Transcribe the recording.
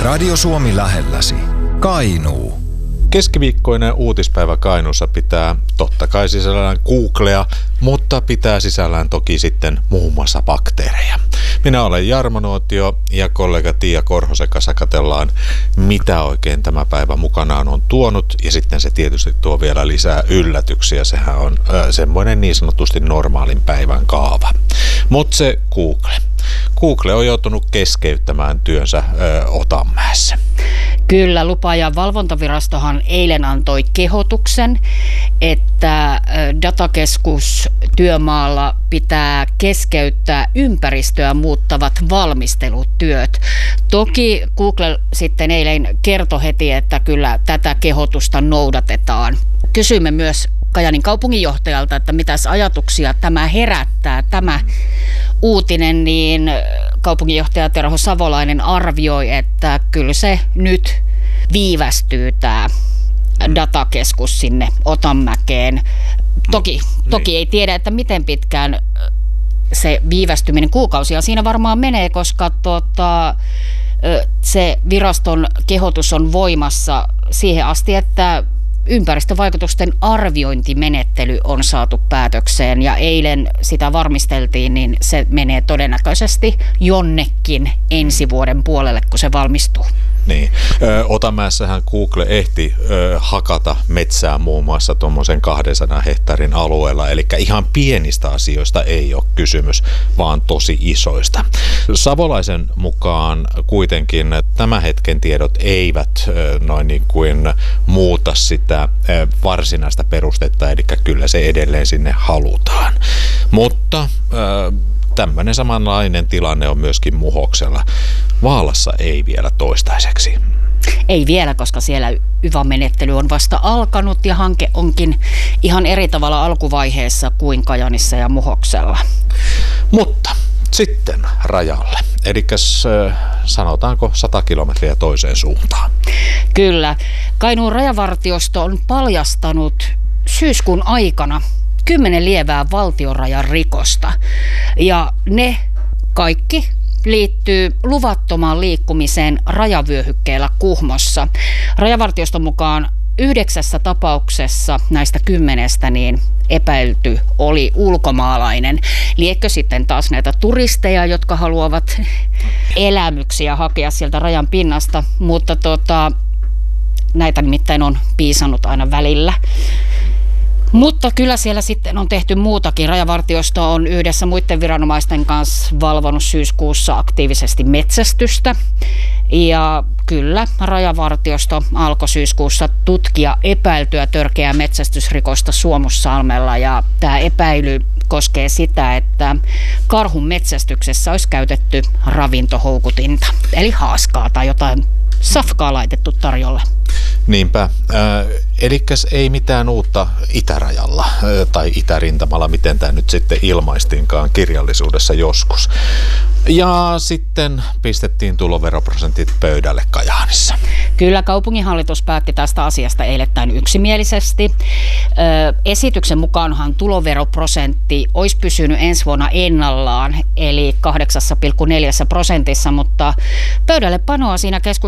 Radio Suomi lähelläsi. Kainuu. Keskiviikkoinen uutispäivä Kainuussa pitää totta kai sisällään Googlea, mutta pitää sisällään toki sitten muun muassa bakteereja. Minä olen Jarmo Nuotio ja kollega Tiia Korhosen kanssa katsellaan, mitä oikein tämä päivä mukanaan on tuonut. Ja sitten se tietysti tuo vielä lisää yllätyksiä. Sehän on semmoinen niin sanotusti normaalin päivän kaava. Mutta se Google. Google on joutunut keskeyttämään työnsä Otanmäessä. Kyllä, lupa- ja valvontavirastohan eilen antoi kehotuksen, että datakeskus työmaalla pitää keskeyttää ympäristöä muuttavat valmistelutyöt. Toki Google sitten eilen kertoi heti, että kyllä tätä kehotusta noudatetaan. Kysyimme myös Kajaanin kaupunginjohtajalta, että mitäs ajatuksia tämä herättää, tämä uutinen, niin kaupunginjohtaja Terho Savolainen arvioi, että kyllä se nyt viivästyy tämä datakeskus sinne Otanmäkeen. Toki ei tiedä, että miten pitkään se viivästyminen, kuukausia siinä varmaan menee, koska se viraston kehotus on voimassa siihen asti, että ympäristövaikutusten arviointimenettely on saatu päätökseen ja eilen sitä varmisteltiin, niin se menee todennäköisesti jonnekin ensi vuoden puolelle, kun se valmistuu. Niin. Otanmäessähän Google ehti hakata metsää muun muassa tuommoisen 200 hehtaarin alueella, eli ihan pienistä asioista ei ole kysymys, vaan tosi isoista. Savolaisen mukaan kuitenkin tämän hetken tiedot eivät noin niin kuin muuta sitä varsinaista perustetta, eli kyllä se edelleen sinne halutaan. Mutta tämmöinen samanlainen tilanne on myöskin Muhoksella. Vaalassa ei vielä toistaiseksi. Ei vielä, koska siellä YVA-menettely on vasta alkanut ja hanke onkin ihan eri tavalla alkuvaiheessa kuin Kajaanissa ja Muhoksella. Mutta sitten rajalle, eli sanotaanko 100 kilometriä toiseen suuntaan. Kyllä. Kainuun rajavartiosto on paljastanut syyskuun aikana 10 lievää valtionrajan rikosta ja ne kaikki liittyy luvattomaan liikkumiseen rajavyöhykkeellä Kuhmossa. Rajavartioston mukaan 9 tapauksessa näistä 10 niin epäilty oli ulkomaalainen. Liekkö sitten taas näitä turisteja, jotka haluavat elämyksiä hakea sieltä rajan pinnasta, mutta näitä nimittäin on piisannut aina välillä. Mutta kyllä siellä sitten on tehty muutakin. Rajavartiosto on yhdessä muiden viranomaisten kanssa valvonut syyskuussa aktiivisesti metsästystä. Ja kyllä Rajavartiosto alkoi syyskuussa tutkia epäiltyä törkeää metsästysrikosta Suomussalmella. Ja tämä epäily koskee sitä, että karhun metsästyksessä olisi käytetty ravintohoukutinta, eli haaskaa tai jotain safkaa laitettu tarjolle. Niinpä. Elikkäs ei mitään uutta itärajalla tai itärintamalla, miten tämä nyt sitten ilmaistinkaan kirjallisuudessa joskus. Ja sitten pistettiin tuloveroprosentit pöydälle Kajaanissa. Kyllä kaupunginhallitus päätti tästä asiasta eilettäin yksimielisesti. Esityksen mukaanhan tuloveroprosentti olisi pysynyt ensi vuonna ennallaan, eli 8,4%, mutta pöydälle panoa siinä